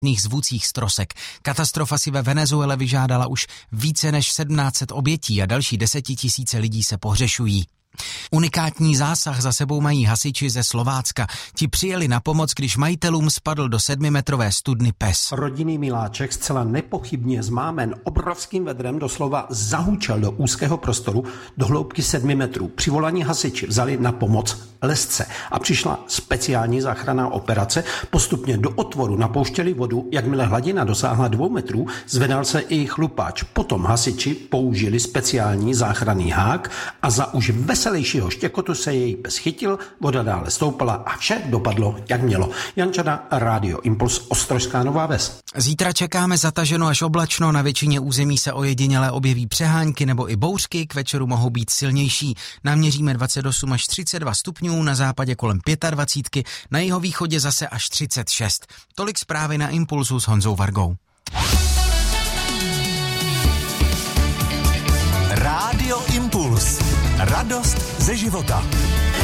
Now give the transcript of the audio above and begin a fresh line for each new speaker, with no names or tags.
zvucích z trosek. Katastrofa si ve Venezuele vyžádala už více než 1700 obětí a další 10 000 lidí se pohřešují. Unikátní zásah za sebou mají hasiči ze Slovácka. Ti přijeli na pomoc, když majitelům spadl do 7metrové studny pes.
Rodinný miláček zcela nepochybně zmámen obrovským vedrem doslova zahučel do úzkého prostoru do hloubky 7 metrů. Přivolaní hasiči vzali na pomoc lesce a přišla speciální záchranná operace. Postupně do otvoru napouštěli vodu, jakmile hladina dosáhla 2 metrů, zvedal se i chlupáč. Potom hasiči použili speciální záchranný hák a za už veselějšího štěkotu se její pes chytil, voda dále stoupala a vše dopadlo, jak mělo. Jan Čada, Rádio Impuls, Ostrožská Nová Ves.
Zítra čekáme zataženo až oblačno, na většině území se ojediněle objeví přehánky nebo i bouřky, k večeru mohou být silnější. Naměříme 28 až 32 stupňů, na západě kolem 25, na jihovýchodě zase až 36. Tolik zprávy na Impulsu s Honzou Vargou.
Rádio Impuls. Radost ze života.